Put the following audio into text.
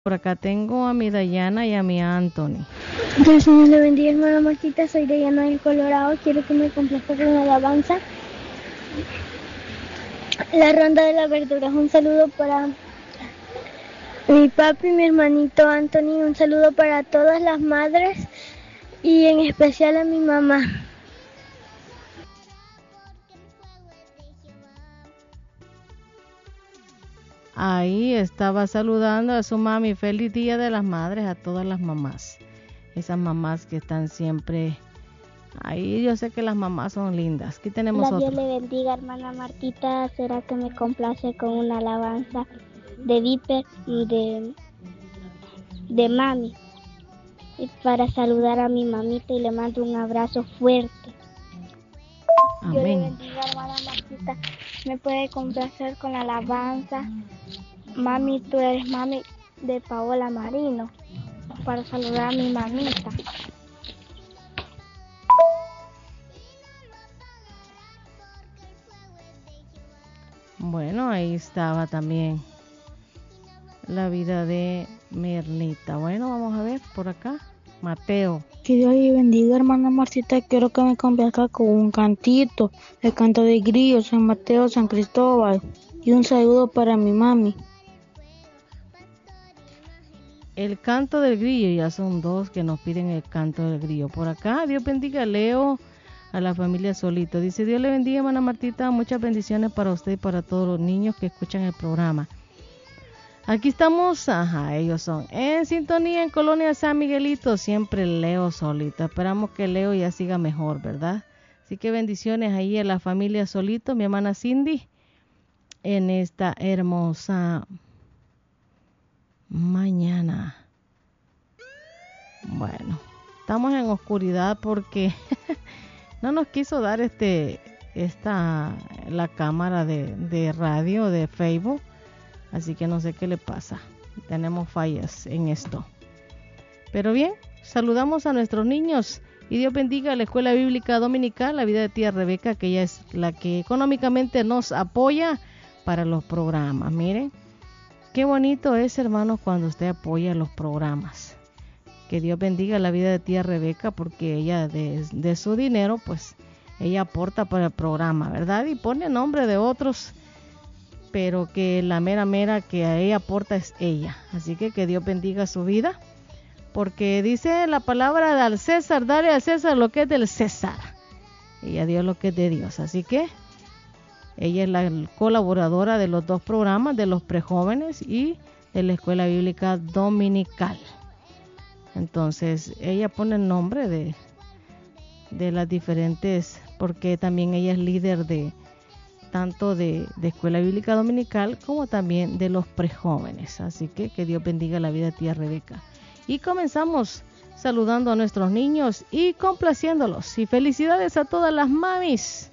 Por acá tengo a mi Dayana y a mi Anthony. Que el Señor le bendiga, hermana Martita. Soy Dayana del Colorado. Quiero que me complazca con la alabanza. La ronda de las verduras. Un saludo para mi papi y mi hermanito Anthony. Un saludo para todas las madres y en especial a mi mamá. Ahí estaba saludando a su mami. Feliz Día de las Madres a todas las mamás. Esas mamás que están siempre ahí. Yo sé que las mamás son lindas. Aquí tenemos Dios otro. le bendiga, hermana Martita. Será que me complace con una alabanza de Viper y de mami. Y para saludar a mi mamita y le mando un abrazo fuerte. Amén. Dios le bendiga, hermana Martita. Me puede complacer con la alabanza. Mami, tú eres mami de Paola Marino. Para saludar a mi mamita. Bueno, ahí estaba también la vida de Mernita. Bueno, vamos a ver por acá. Mateo. Que Dios le bendiga, hermana Martita. Quiero que me complazca con un cantito, el canto de grillo, San Mateo, San Cristóbal, y un saludo para mi mami. El canto del grillo, ya son dos que nos piden el canto del grillo. Por acá, Dios bendiga a Leo, a la familia Solito. Dice, Dios le bendiga, hermana Martita, muchas bendiciones para usted y para todos los niños que escuchan el programa. Aquí estamos, ellos son en sintonía en Colonia San Miguelito, siempre Leo Solito. Esperamos que Leo ya siga mejor, ¿verdad? Así que bendiciones ahí a la familia Solito, mi hermana Cindy, en esta hermosa mañana. Bueno, estamos en oscuridad porque no nos quiso dar la cámara de radio de Facebook. Así que no sé qué le pasa. Tenemos fallas en esto. Pero bien, saludamos a nuestros niños. Y Dios bendiga a la Escuela Bíblica Dominical, la vida de tía Rebeca, que ella es la que económicamente nos apoya para los programas. Miren, qué bonito es, hermanos, cuando usted apoya los programas. Que Dios bendiga la vida de tía Rebeca, porque ella de su dinero, pues, ella aporta para el programa, ¿verdad? Y pone nombre de otros, pero que la mera que a ella aporta es ella. Así que Dios bendiga su vida, porque dice la palabra de al César, dale al César lo que es del César y a Dios lo que es de Dios. Así que ella es la colaboradora de los dos programas, de los prejóvenes y de la Escuela Bíblica Dominical. Entonces ella pone el nombre de las diferentes, porque también ella es líder de tanto de Escuela Bíblica Dominical como también de los prejóvenes. Así que Dios bendiga la vida de tía Rebeca. Y comenzamos saludando a nuestros niños y complaciéndolos. Y felicidades a todas las mamis